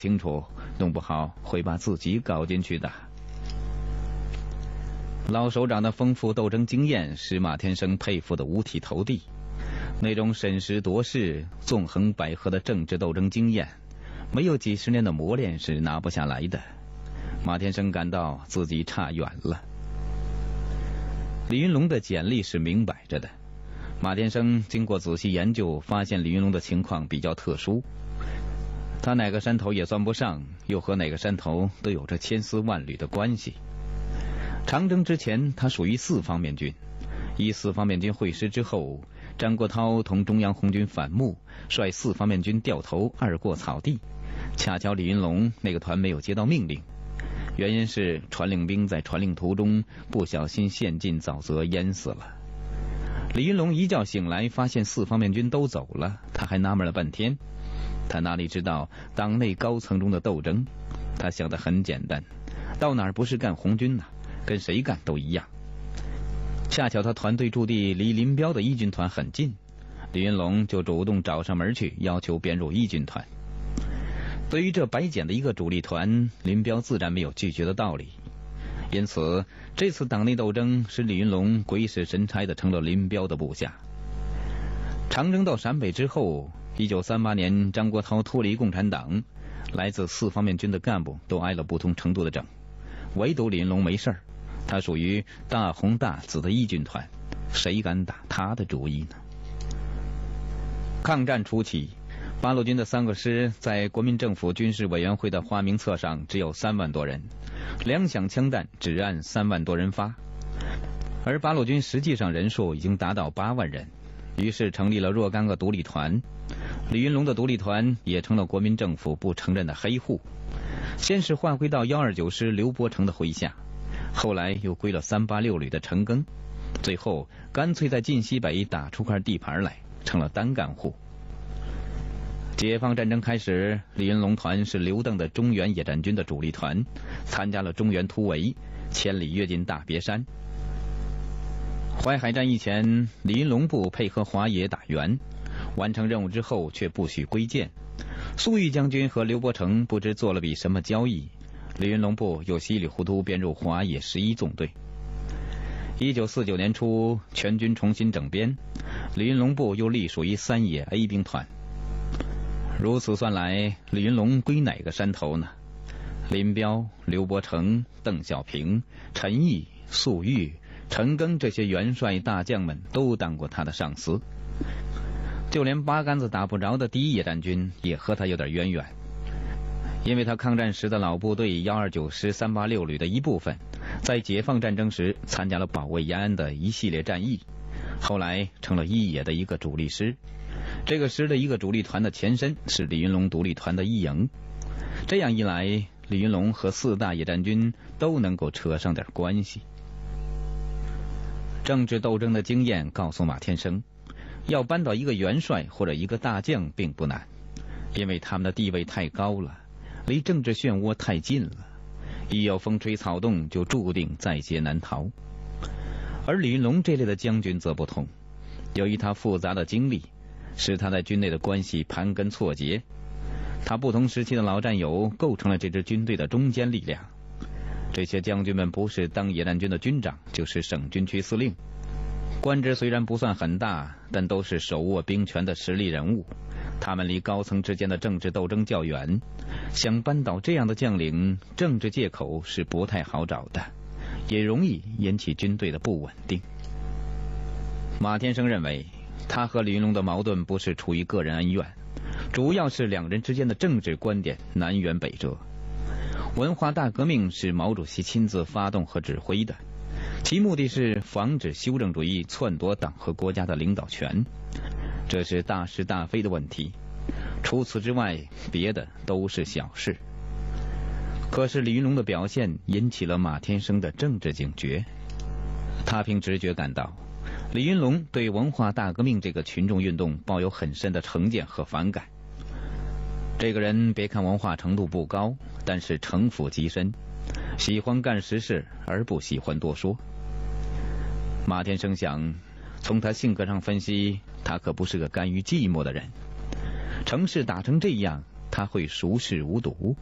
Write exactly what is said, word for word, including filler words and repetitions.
清楚，弄不好会把自己搞进去的。老首长的丰富斗争经验使马天生佩服得五体投地，那种审时度势、纵横捭阖的政治斗争经验，没有几十年的磨练是拿不下来的。马天生感到自己差远了。李云龙的简历是明摆着的，马天生经过仔细研究，发现李云龙的情况比较特殊。他哪个山头也算不上，又和哪个山头都有着千丝万缕的关系。长征之前，他属于四方面军。一四方面军会师之后，张国焘同中央红军反目，率四方面军掉头二过草地。恰巧李云龙那个团没有接到命令，原因是传令兵在传令途中不小心陷进沼泽淹死了。李云龙一觉醒来，发现四方面军都走了，他还纳闷了半天。他哪里知道党内高层中的斗争？他想得很简单，到哪儿不是干红军呢？跟谁干都一样。恰巧他团队驻地离林彪的一军团很近，李云龙就主动找上门去，要求编入一军团。对于这白捡的一个主力团，林彪自然没有拒绝的道理。因此，这次党内斗争使李云龙鬼使神差的成了林彪的部下。长征到陕北之后，一九三八年张国焘脱离共产党，来自四方面军的干部都挨了不同程度的整，唯独李云龙没事儿。他属于大红大紫的一军团，谁敢打他的主意呢？抗战初期，八路军的三个师在国民政府军事委员会的花名册上只有三万多人，两响枪弹只按三万多人发，而八路军实际上人数已经达到八万人。于是成立了若干个独立团，李云龙的独立团也成了国民政府不承认的黑户。先是换回到一二九师刘伯承的麾下，后来又归了三八六旅的陈赓，最后干脆在晋西北打出块地盘来，成了单干户。解放战争开始，李云龙团是刘邓的中原野战军的主力团，参加了中原突围，千里跃进大别山。淮海战役前，李云龙部配合华野打援，完成任务之后却不许归建。粟裕将军和刘伯承不知做了笔什么交易，李云龙部又稀里糊涂编入华野十一纵队。一九四九年初，全军重新整编，李云龙部又隶属于三野 A 兵团。如此算来，李云龙归哪个山头呢？林彪、刘伯承、邓小平、陈毅、粟裕、陈赓这些元帅大将们都当过他的上司，就连八竿子打不着的第一野战军也和他有点渊源，因为他抗战时的老部队一二九师三八六旅的一部分，在解放战争时参加了保卫延安的一系列战役，后来成了一野的一个主力师。这个师的一个主力团的前身是李云龙独立团的一营。这样一来，李云龙和四大野战军都能够扯上点关系。政治斗争的经验告诉马天生，要扳倒一个元帅或者一个大将并不难，因为他们的地位太高了，离政治漩涡太近了，一有风吹草动就注定在劫难逃。而李云龙这类的将军则不同，由于他复杂的经历，使他在军内的关系盘根错节，他不同时期的老战友构成了这支军队的中坚力量。这些将军们不是当野战军的军长，就是省军区司令，官职虽然不算很大，但都是手握兵权的实力人物。他们离高层之间的政治斗争较远，想扳倒这样的将领，政治借口是不太好找的，也容易引起军队的不稳定。马天生认为，他和李云龙的矛盾不是出于个人恩怨，主要是两人之间的政治观点南辕北辙。文化大革命是毛主席亲自发动和指挥的，其目的是防止修正主义篡夺党和国家的领导权，这是大是大非的问题，除此之外，别的都是小事。可是李云龙的表现引起了马天生的政治警觉，他凭直觉感到李云龙对文化大革命这个群众运动抱有很深的成见和反感。这个人别看文化程度不高，但是城府极深，喜欢干实事而不喜欢多说。马天生想，从他性格上分析，他可不是个甘于寂寞的人。城市打成这样， 他会熟视无睹。